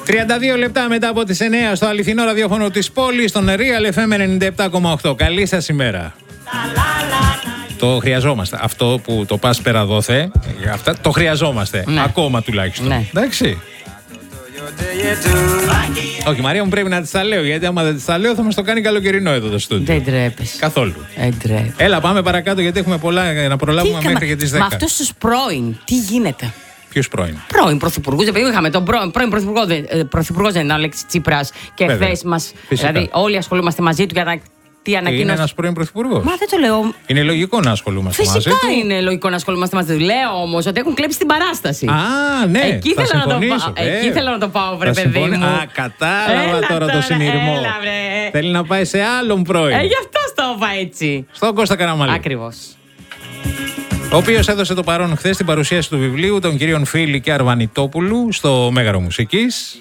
32 λεπτά μετά από τις 9 στο αληθινό ραδιόφωνο της πόλης, στον Real FM 97,8. Καλή σας ημέρα. Το χρειαζόμαστε. Αυτό που το πας πέρα δόθε, το χρειαζόμαστε. Ναι. Ακόμα τουλάχιστον. Ναι. Εντάξει. Όχι, Μαρία μου, πρέπει να της τα λέω, γιατί άμα δεν της τα λέω θα μας το κάνει καλοκαιρινό εδώ το στούντιο. Δεν τρέπεσαι. Καθόλου. Έλα, πάμε παρακάτω, γιατί έχουμε πολλά να προλάβουμε μέχρι και τις 10. Με αυτούς τους πρώην, τι γίνεται? Ποιους πρώην? Πρώην πρωθυπουργούς. Επειδή είχαμε τον πρώην πρωθυπουργό, δεν είναι ο Αλέξης Τσίπρας, και χθες μας. Δηλαδή, όλοι ασχολούμαστε μαζί του για να. Είναι ένας πρώην πρωθυπουργός. Μα δεν το λέω. Είναι λογικό να ασχολούμαστε μαζί του. Φυσικά είναι λογικό να ασχολούμαστε μαζί του. Λέω όμως ότι έχουν κλέψει την παράσταση. Α, ναι. Εκεί θέλω να το πάω, βρε παιδί μου. Α, κατάλαβα τώρα το συνειρμό. Θέλει να πάει σε άλλον πρώην. Γι' αυτό το είπα έτσι. Στον Κώστα Καραμαλή. Ακριβώς. Ο οποίος έδωσε το παρόν χθες στην παρουσίαση του βιβλίου των κυρίων Φίλη και Αρβανιτόπουλου στο Μέγαρο Μουσικής.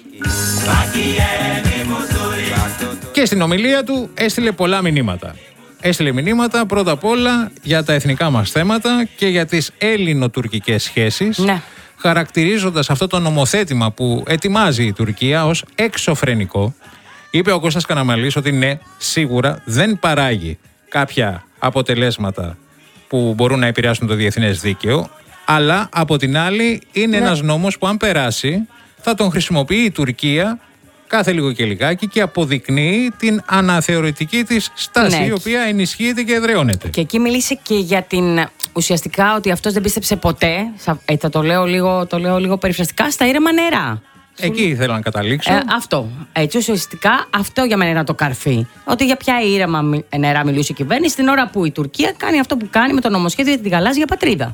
Και στην ομιλία του έστειλε πολλά μηνύματα. Έστειλε μηνύματα πρώτα απ' όλα για τα εθνικά μας θέματα και για τις ελληνοτουρκικές σχέσεις, ναι, χαρακτηρίζοντας αυτό το νομοθέτημα που ετοιμάζει η Τουρκία ως εξωφρενικό. Είπε ο Κώστας Καραμαλής ότι ναι, σίγουρα δεν παράγει κάποια αποτελέσματα που μπορούν να επηρεάσουν το διεθνές δίκαιο, αλλά από την άλλη είναι ένας νόμος που αν περάσει θα τον χρησιμοποιεί η Τουρκία κάθε λίγο και λιγάκι και αποδεικνύει την αναθεωρητική της στάση, η οποία ενισχύεται και εδραιώνεται. Και εκεί μίλησε και για την ουσιαστικά ότι αυτός δεν πίστεψε ποτέ, θα το λέω λίγο περιφραστικά, στα ήρεμα νερά. Εκεί ήθελα να καταλήξω. Αυτό. Έτσι, ουσιαστικά αυτό για μένα είναι το καρφί. Ότι για ποια ήρεμα νερά μιλούσε η κυβέρνηση την ώρα που η Τουρκία κάνει αυτό που κάνει με το νομοσχέδιο για την γαλάζια πατρίδα.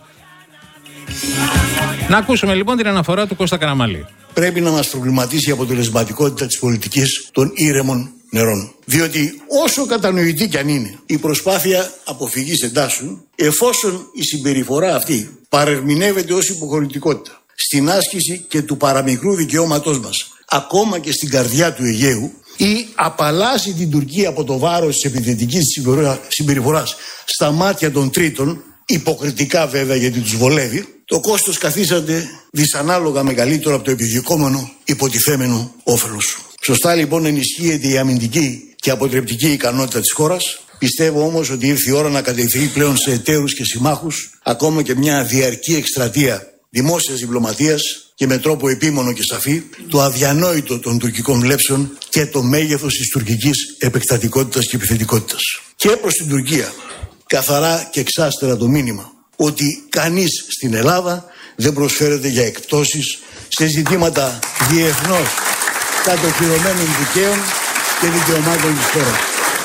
Να ακούσουμε λοιπόν την αναφορά του Κώστα Καραμαλή. Πρέπει να μας προβληματίσει η αποτελεσματικότητα της πολιτικής των ήρεμων νερών. Διότι όσο κατανοητή κι αν είναι η προσπάθεια αποφυγής εντάσεων, εφόσον η συμπεριφορά αυτή παρερμηνεύεται ως υποχωρητικότητα στην άσκηση και του παραμικρού δικαιώματός μας, ακόμα και στην καρδιά του Αιγαίου, ή απαλλάσσει την Τουρκία από το βάρος της επιθετικής συμπεριφοράς στα μάτια των τρίτων, υποκριτικά βέβαια γιατί τους βολεύει, το κόστος καθίσταται δυσανάλογα μεγαλύτερο από το επιδιωκόμενο υποτιθέμενο όφελος. Σωστά λοιπόν ενισχύεται η αμυντική και αποτρεπτική ικανότητα της χώρας. Πιστεύω όμως ότι ήρθε η ώρα να κατευθυνθεί πλέον σε εταίρους και συμμάχους ακόμα και μια διαρκή εκστρατεία δημόσιας διπλωματίας και με τρόπο επίμονο και σαφή το αδιανόητο των τουρκικών βλέψεων και το μέγεθος της τουρκικής επεκτατικότητας και επιθετικότητας. Και προς την Τουρκία καθαρά και εξάστερα το μήνυμα ότι κανείς στην Ελλάδα δεν προσφέρεται για εκπτώσεις σε ζητήματα διεθνώς κατοχυρωμένων δικαίων και δικαιωμάτων της χώρας.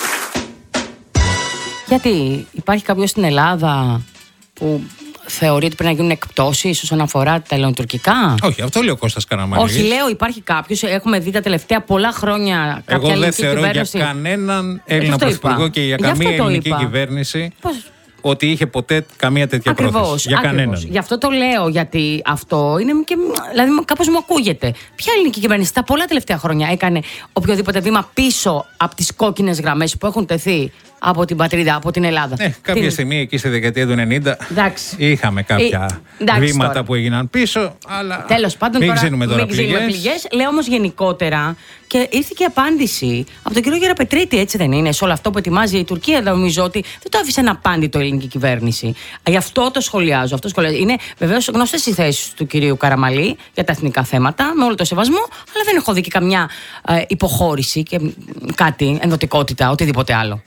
Γιατί υπάρχει κάποιος στην Ελλάδα που θεωρεί ότι πρέπει να γίνουν εκπτώσεις όσον αφορά τα ελληνοτουρκικά? Όχι, αυτό λέει ο Κώστας Καραμαλής. Όχι, λέω υπάρχει κάποιος. Έχουμε δει τα τελευταία πολλά χρόνια κάποια ελληνική κυβέρνηση. Εγώ δεν θεωρώ για κανέναν Έλληνα πρωθυπουργό και για καμία ελληνική κυβέρνηση ότι είχε ποτέ καμία τέτοια πρόθεση. Για κανέναν. Γι' αυτό το λέω, γιατί αυτό είναι και. Δηλαδή, κάπως μου ακούγεται. Ποια ελληνική κυβέρνηση τα πολλά τελευταία χρόνια έκανε οποιοδήποτε βήμα πίσω από τις κόκκινες γραμμές που έχουν τεθεί από την πατρίδα, από την Ελλάδα? Κάποια στιγμή εκεί στη δεκαετία του 90 είχαμε κάποια βήματα τώρα που έγιναν πίσω, αλλά τέλος πάντων, μην ξύνουμε τώρα πληγές. Λέω όμως γενικότερα, και ήρθε και απάντηση από τον κύριο Γεραπετρίτη, έτσι δεν είναι? Σε όλο αυτό που ετοιμάζει η Τουρκία, νομίζω ότι δεν το άφησε αναπάντητο η ελληνική κυβέρνηση. Γι' αυτό το σχολιάζω. Είναι βεβαίως γνωστές οι θέσεις του κυρίου Καραμαλή για τα εθνικά θέματα, με όλο το σεβασμό, αλλά δεν έχω δει και καμιά υποχώρηση και κάτι, ενδοτικότητα, οτιδήποτε άλλο.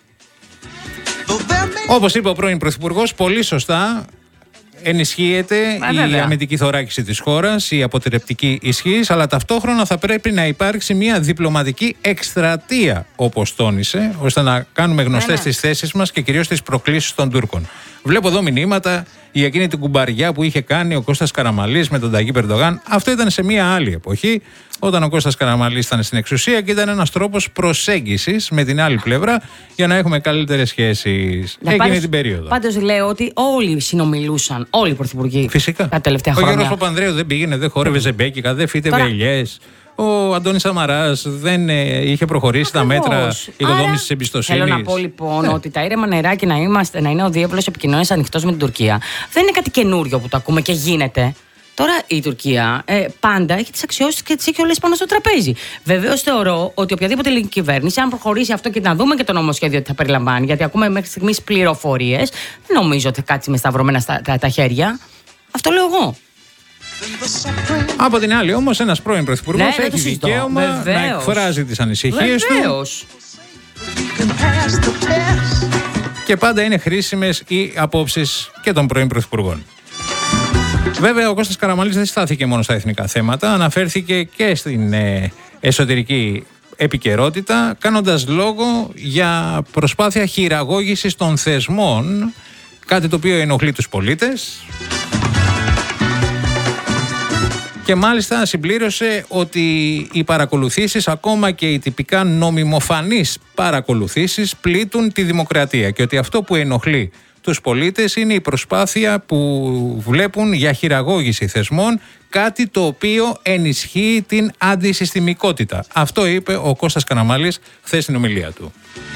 Όπως είπε ο πρώην Πρωθυπουργός, πολύ σωστά ενισχύεται η αμυντική θωράκιση της χώρας, η αποτρεπτική ισχύς, αλλά ταυτόχρονα θα πρέπει να υπάρξει μια διπλωματική εκστρατεία, όπως τόνισε, ώστε να κάνουμε γνωστές τις θέσεις μας και κυρίως τις προκλήσεις των Τούρκων. Βλέπω εδώ μηνύματα για εκείνη την κουμπαριά που είχε κάνει ο Κώστας Καραμαλής με τον Ταγί Ερντογάν. Αυτό ήταν σε μια άλλη εποχή, όταν ο Κώστας Καραμαλής ήταν στην εξουσία και ήταν ένας τρόπος προσέγγισης με την άλλη πλευρά για να έχουμε καλύτερες σχέσεις. Εκείνη την περίοδο. Πάντως λέω ότι όλοι συνομιλούσαν, όλοι οι πρωθυπουργοί. Φυσικά. Τα τελευταία χρόνια. Ο Γιώργος Παπανδρέου δεν πήγαινε, δεν χόρευε ζεμπέκικα, δεν φύτευε ελιές. Ο Αντώνης Σαμαράς δεν είχε προχωρήσει τα μέτρα οικοδόμησης της εμπιστοσύνης. Θέλω να πω λοιπόν ότι τα ήρεμα νερά και να είναι ο διάβλος επικοινωνίας ανοιχτός με την Τουρκία δεν είναι κάτι καινούριο που το ακούμε και γίνεται. Τώρα η Τουρκία πάντα έχει τις αξιώσεις και τις έχει όλες πάνω στο τραπέζι. Βεβαίως θεωρώ ότι οποιαδήποτε ελληνική κυβέρνηση, αν προχωρήσει αυτό και να δούμε και το νομοσχέδιο ότι θα περιλαμβάνει, γιατί ακούμε μέχρι στιγμής πληροφορίες, δεν νομίζω ότι θα κάτσει με σταυρωμένα τα χέρια. Αυτό λέω εγώ. Από την άλλη, όμως, ένας πρώην πρωθυπουργός έχει δικαίωμα να εκφράζει τις ανησυχίες του. Και πάντα είναι χρήσιμες οι απόψεις και των πρώην πρωθυπουργών. Βέβαια, ο Κώστας Καραμανλής δεν στάθηκε μόνο στα εθνικά θέματα, αναφέρθηκε και στην εσωτερική επικαιρότητα, κάνοντας λόγο για προσπάθεια χειραγώγησης των θεσμών, κάτι το οποίο ενοχλεί τους πολίτες. Και μάλιστα συμπλήρωσε ότι οι παρακολουθήσεις, ακόμα και οι τυπικά νομιμοφανείς παρακολουθήσεις, πλήττουν τη δημοκρατία και ότι αυτό που ενοχλεί τους πολίτες είναι η προσπάθεια που βλέπουν για χειραγώγηση θεσμών, κάτι το οποίο ενισχύει την αντισυστημικότητα. Αυτό είπε ο Κώστας Καραμανλής χθες στην ομιλία του.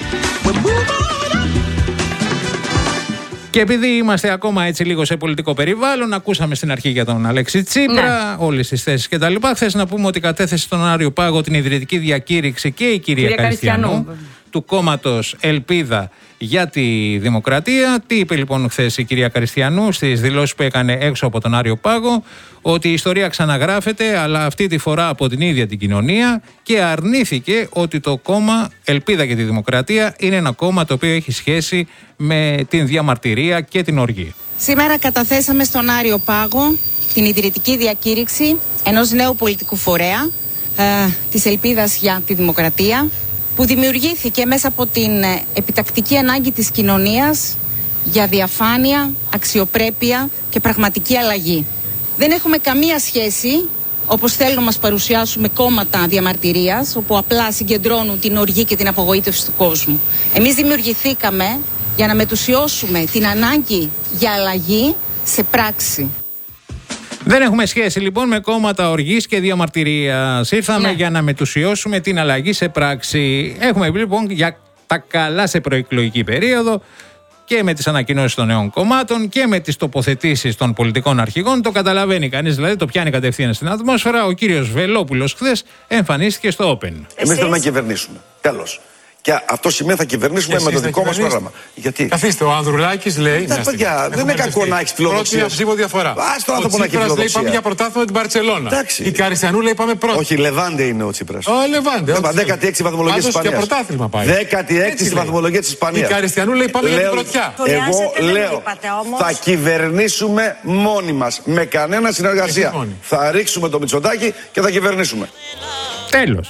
Και επειδή είμαστε ακόμα έτσι λίγο σε πολιτικό περιβάλλον, ακούσαμε στην αρχή για τον Αλέξη Τσίπρα, όλες τις θέσεις κτλ. Χθες να πούμε ότι κατέθεσε στον Άριο Πάγο την ιδρυτική διακήρυξη και η κυρία Καριστιανού του κόμματος Ελπίδα για τη Δημοκρατία. Τι είπε λοιπόν χθες η κυρία Καριστιανού στις δηλώσεις που έκανε έξω από τον Άριο Πάγο? Ότι η ιστορία ξαναγράφεται, αλλά αυτή τη φορά από την ίδια την κοινωνία, και αρνήθηκε ότι το κόμμα Ελπίδα για τη Δημοκρατία είναι ένα κόμμα το οποίο έχει σχέση με την διαμαρτυρία και την οργή. Σήμερα καταθέσαμε στον Άριο Πάγο την ιδρυτική διακήρυξη ενός νέου πολιτικού φορέα, της Ελπίδας για τη Δημοκρατία, που δημιουργήθηκε μέσα από την επιτακτική ανάγκη της κοινωνίας για διαφάνεια, αξιοπρέπεια και πραγματική αλλαγή. Δεν έχουμε καμία σχέση, όπως θέλουν να μας παρουσιάσουν, με κόμματα διαμαρτυρίας, όπου απλά συγκεντρώνουν την οργή και την απογοήτευση του κόσμου. Εμείς δημιουργηθήκαμε για να μετουσιώσουμε την ανάγκη για αλλαγή σε πράξη. Δεν έχουμε σχέση λοιπόν με κόμματα οργής και διαμαρτυρίας. Ήρθαμε για να μετουσιώσουμε την αλλαγή σε πράξη. Έχουμε λοιπόν για τα καλά σε προεκλογική περίοδο και με τις ανακοινώσεις των νέων κομμάτων και με τις τοποθετήσεις των πολιτικών αρχηγών. Το καταλαβαίνει κανείς, δηλαδή το πιάνει κατευθείαν στην ατμόσφαιρα. Ο κύριος Βελόπουλος χθες εμφανίστηκε στο Open. Εμείς θέλουμε να κυβερνήσουμε. Τέλος. Και αυτό σημαίνει θα κυβερνήσουμε με το δικό μας πρόγραμμα. Γιατί. Καθίστε, ο Ανδρουλάκης λέει. Τα παιδιά, δεν είναι κακό να έχει φιλοδοξία. Πρώτη ψήφο διαφορά. Ας τον άνθρωπο να έχει φιλοδοξία. Λέει πάμε για πρωτάθλημα την Μπαρτσελώνα. Η Καριστιανού λέει πάμε πρώτη. Όχι, Λεβάντε είναι ο Τσίπρας. Λεβάντε. 16η βαθμολογία της Ισπανίας. Και πρωτάθλημα πάει. 16η βαθμολογία της Ισπανίας. Η Καριστιανού λέει πάμε για την πρωτιά. Εγώ λέω θα κυβερνήσουμε μόνοι μας. Με κανένα συνεργασία. Θα ρίξουμε το Μητσοτάκη και θα κυβερνήσουμε. Τέλος.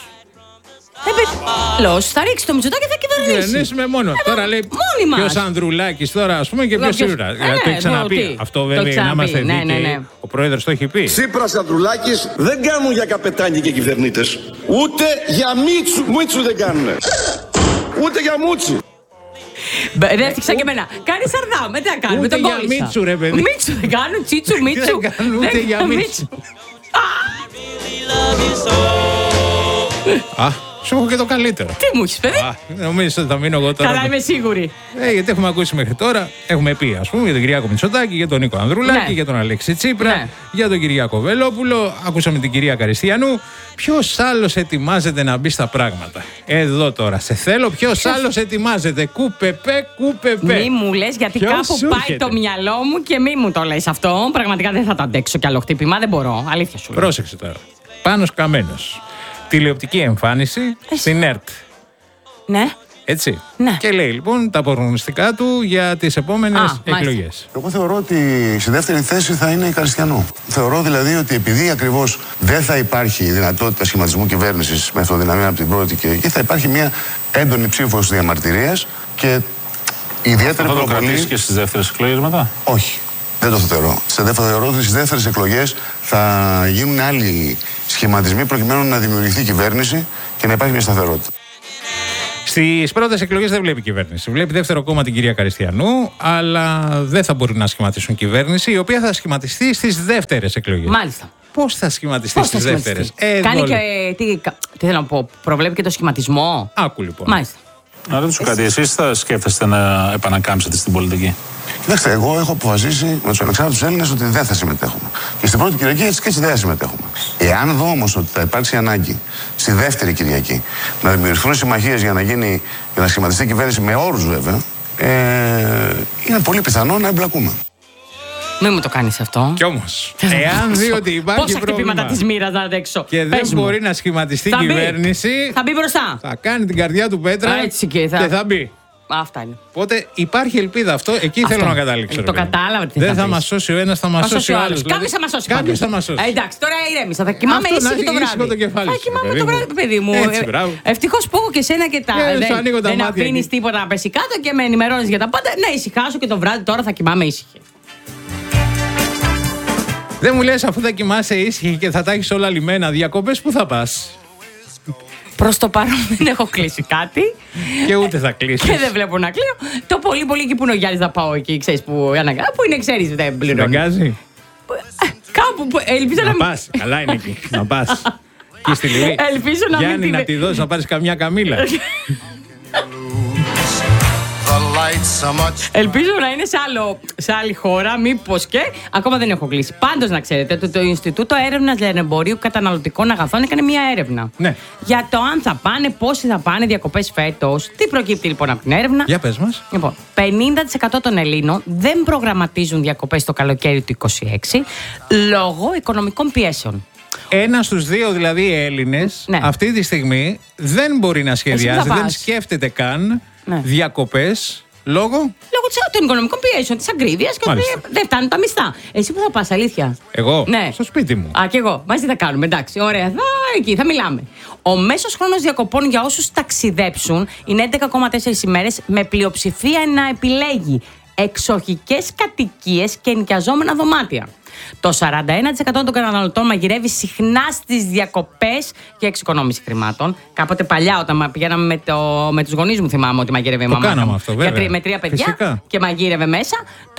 Θα ρίξει το Μητσοτάκη και θα κυβερνήσει. Κυβερνήσουμε μόνο. Τώρα λέει ποιος Ανδρουλάκης τώρα, ας πούμε, και ποιος Τσίπρας. Το έχει ξαναπεί. Αυτό βέβαια να είμαστε δίκαιοι. Ο πρόεδρος το έχει πει. Τσίπρας, Ανδρουλάκης δεν κάνουν για καπετάνοι και κυβερνήτες. Ούτε για Μίτσου δεν κάνουν. Ούτε για Μούτσι. Μπερδεύτηκα και εμένα. Κάνει σαρδά, μετά κάνουμε. Ούτε για Μίτσου, ρε παιδί. Μίτσου δεν κάνουν, Τσίτσου, Μίτσου. Δεν κάνουν ούτε για Μίτσου. Σου έχω και το καλύτερο. Τι μου έχεις, παιδί? Νομίζω ότι θα μείνω εγώ τώρα. Καλά, είμαι σίγουρη. Γιατί έχουμε ακούσει μέχρι τώρα, έχουμε πει ας πούμε για τον Κυριάκο Μητσοτάκη, για τον Νίκο Ανδρουλάκη, για τον Αλέξη Τσίπρα, για τον Κυριάκο Βελόπουλο, ακούσαμε την κυρία Καριστιανού. Ποιος άλλος ετοιμάζεται να μπει στα πράγματα? Εδώ τώρα σε θέλω, ποιος άλλος ετοιμάζεται? Κουπεπέ. Μη μου λες, γιατί κάπου πάει το μυαλό μου και μη μου το λες αυτό. Πραγματικά δεν θα το αντέξω κι άλλο χτύπημα, δεν μπορώ. Αλήθεια σου λέω. Πρόσεξε τώρα. Πάνος Καμένος. Τηλεοπτική εμφάνιση στην ΕΡΤ. Ναι. Έτσι. Ναι. Και λέει λοιπόν τα προγνωστικά του για τις επόμενες εκλογές. Εγώ θεωρώ ότι στη δεύτερη θέση θα είναι η Καριστιανού. Θεωρώ δηλαδή ότι επειδή ακριβώς δεν θα υπάρχει δυνατότητα σχηματισμού κυβέρνησης με αυτοδυναμία από την πρώτη και εκεί θα υπάρχει μια έντονη ψήφος διαμαρτυρίας και ιδιαίτερα προκαλεί. Θα το κρατήσει και στις δεύτερες εκλογές μετά? Όχι. Δεν το θεωρώ. Θεωρώ ότι στις δεύτερες εκλογές θα γίνουν άλλοι σχηματισμοί προκειμένου να δημιουργηθεί κυβέρνηση και να υπάρχει μια σταθερότητα. Στις πρώτες εκλογές δεν βλέπει κυβέρνηση. Βλέπει δεύτερο κόμμα την κυρία Καριστιανού, αλλά δεν θα μπορεί να σχηματίσουν κυβέρνηση, η οποία θα σχηματιστεί στις δεύτερες εκλογές. Μάλιστα. Πώς θα σχηματιστεί στις δεύτερες? Κάνει και. Τι θέλω να πω, προβλέπει και το σχηματισμό. Άκου λοιπόν. Μάλιστα. Να ρωτήσω κάτι, εσείς θα σκέφτεστε να επανακάμψετε στην πολιτική? Κοιτάξτε, εγώ έχω αποφασίσει με τους ανεξάρτητους Έλληνες ότι δεν θα συμμετέχουμε. Και στην πρώτη Κυριακή έτσι και έτσι δεν θα συμμετέχουμε. Εάν δω όμως ότι θα υπάρξει ανάγκη στη δεύτερη Κυριακή να δημιουργηθούν συμμαχίες για να σχηματιστεί η κυβέρνηση με όρους βέβαια, είναι πολύ πιθανό να εμπλακούμε. Μην μου το κάνεις αυτό. Κι όμως, εάν δει ότι υπάρχει πόσα χτυπήματα της μοίρας να αντέξω. Και δεν μπορεί να σχηματιστεί η κυβέρνηση. Θα μπει μπροστά. Θα κάνει την καρδιά του πέτρα και θα μπει. Αυτά είναι. Οπότε υπάρχει ελπίδα αυτό, εκεί θέλω να καταλήξω. Το κατάλαβα. Δεν θα μας σώσει ο ένας, θα μας σώσει ο άλλος. Κάποιος θα μας σώσει. Κάποιος θα μας σώσει. Εντάξει, τώρα ηρέμησα. Θα κοιμάμαι ήσυχη το βράδυ. Θα κοιμάμαι το βράδυ, παιδί μου. Ευτυχώς που έχω και σένα και τα. Δεν αφήνεις τίποτα να πέσει κάτω και με ενημερώνεις για τα πάντα. Να ησυχάσω και το βράδυ τώρα θα κοιμάμαι ήσυχη. Δεν μου λες, αφού θα κοιμάσαι ήσυχη και θα τα έχεις όλα λιμένα, διακοπές πού θα πας? Προς το παρόν δεν έχω κλείσει κάτι. Και ούτε θα κλείσεις. Και δεν βλέπω να κλείνω. Το πολύ πολύ εκεί που είναι ο Γιάννης θα πάω εκεί, ξέρεις που είναι, ξέρεις, δεν πληρώνει. Βεγγάζει. Κάπου που ελπίζω να πας, καλά είναι εκεί, να πας. Και στη Λιβύη. Ελπίζω να Γιάννη, μην να τη δώσεις να πάρεις καμιά καμήλα. Ελπίζω να είναι σε άλλη χώρα, μήπως και. Ακόμα δεν έχω κλείσει. Πάντως να ξέρετε, το Ινστιτούτο Έρευνας Λιανεμπορίου Καταναλωτικών Αγαθών έκανε μια έρευνα. Ναι. Για το αν θα πάνε, πόσοι θα πάνε διακοπές φέτος. Τι προκύπτει λοιπόν από την έρευνα? Για πες μας. Λοιπόν, 50% των Ελλήνων δεν προγραμματίζουν διακοπές το καλοκαίρι του 2026 λόγω οικονομικών πιέσεων. 1 στους 2 δηλαδή Έλληνες αυτή τη στιγμή δεν μπορεί να σχεδιάζει, δεν σκέφτεται καν διακοπές λόγω των οικονομικών πιέσεων, της ακρίβειας και ότι δεν φτάνουν τα μισθά. Εσύ που θα πας, αλήθεια? Εγώ, στο σπίτι μου. Και εγώ, μαζί θα κάνουμε, εντάξει, ωραία, εκεί θα μιλάμε. Ο μέσος χρόνος διακοπών για όσους ταξιδέψουν είναι 11,4 ημέρες, με πλειοψηφία να επιλέγει εξοχικές κατοικίες και ενοικιαζόμενα δωμάτια. Το 41% των καταναλωτών μαγειρεύει συχνά στις διακοπές για εξοικονόμηση χρημάτων. Κάποτε παλιά, όταν πηγαίναμε με τους γονείς μου, θυμάμαι ότι μαγείρευε η μαμά μου. Αυτό, βέβαια. Με 3 παιδιά και μαγείρευε μέσα. Το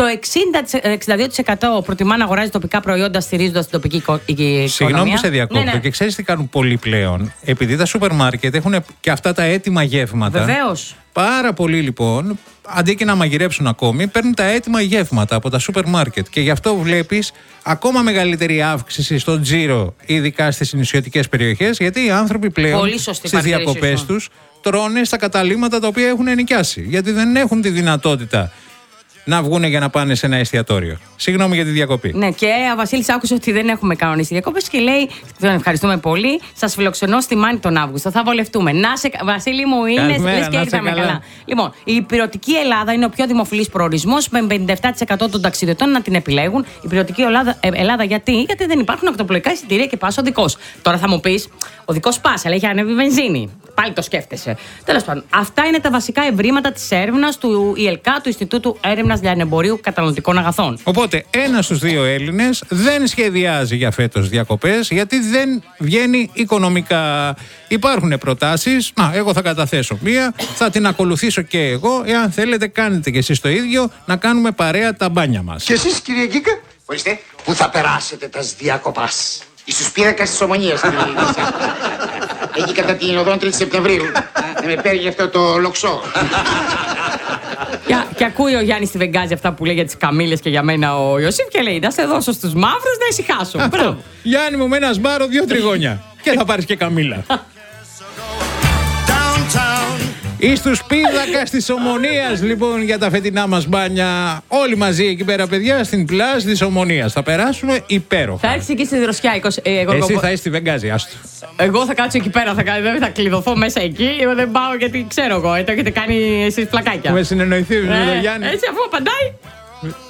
62% προτιμά να αγοράζει τοπικά προϊόντα στηρίζοντας την τοπική οικονομία. Συγγνώμη που σε διακόπτω. Και ξέρεις τι κάνουν πολλοί πλέον? Επειδή τα σούπερ μάρκετ έχουν και αυτά τα έτοιμα γεύματα. Βεβαίως. Πάρα πολλοί λοιπόν, αντί και να μαγειρέψουν ακόμη, παίρνουν τα έτοιμα γεύματα από τα σούπερ μάρκετ. Και γι' αυτό βλέπεις ακόμα μεγαλύτερη αύξηση στο τζίρο, ειδικά στις νησιωτικές περιοχές, γιατί οι άνθρωποι πλέον στις διακοπές τους τρώνε στα καταλύματα τα οποία έχουν ενοικιάσει. Γιατί δεν έχουν τη δυνατότητα να βγουν για να πάνε σε ένα εστιατόριο. Συγγνώμη για τη διακοπή. Ναι, και ο Βασίλης άκουσε ότι δεν έχουμε κανονίσει διακοπές και λέει: τον ευχαριστούμε πολύ. Σας φιλοξενώ στη Μάνη τον Αύγουστο. Θα βολευτούμε. Βασίλη μου, είναι λες και ήρθαμε καλά. Λοιπόν, η υπηρετική Ελλάδα είναι ο πιο δημοφιλής προορισμός, με 57% των ταξιδιωτών να την επιλέγουν. Η υπηρετική Ελλάδα γιατί δεν υπάρχουν ακτοπλοϊκά εισιτήρια και πας οδικός. Τώρα θα μου πεις: ο δικός πας, αλλά έχει ανέβει βενζίνη. Πάλι το σκέφτεσαι. Τέλος πάντων, αυτά είναι τα βασικά ευρήματα της έρευνας του ΙΕΛΚΑ, του Ινστιτούτου Έρευνας Λιανεμπορίου Καταναλωτικών Αγαθών. Οπότε, 1 στους 2 Έλληνες δεν σχεδιάζει για φέτος διακοπές, γιατί δεν βγαίνει οικονομικά. Υπάρχουν προτάσεις. Εγώ θα καταθέσω μία, θα την ακολουθήσω και εγώ. Εάν θέλετε, κάνετε και εσείς το ίδιο, να κάνουμε παρέα τα μπάνια μας. Και εσείς, κύριε Γκίκα, ορίστε, πού θα περάσετε τα διακοπάς? Εις πίνακας της Ομονίας. Εκεί κατά την οδόν 3 Σεπτεμβρίου. Να με παίρνει αυτό το λοξό. Και ακούει ο Γιάννης στη Βεγγάζη αυτά που λέει για τις καμήλες και για μένα ο Ιωσήφ και λέει: να σε δώσω στους μαύρους να ησυχάσω. Γιάννη μου, με ένα σμπάρο 2 τριγώνια. Και θα πάρεις και καμήλα. Εις τους πίδακας της Ομονίας λοιπόν για τα φετινά μας μπάνια. Όλοι μαζί εκεί πέρα, παιδιά, στην πλάζ της Ομονίας. Θα περάσουμε υπέροχα. Θα έρθεις εκεί στη Δροσιά. Εσύ θα είσαι στη Βεγγάζη, άστο. Εγώ θα κάτσω εκεί πέρα, δεν θα κλειδωθώ μέσα εκεί. Εγώ δεν πάω γιατί ξέρω εγώ. Το έχετε κάνει εσείς πλακάκια. Με συνεννοηθεί με τον Γιάννη. Έτσι, αφού απαντάει.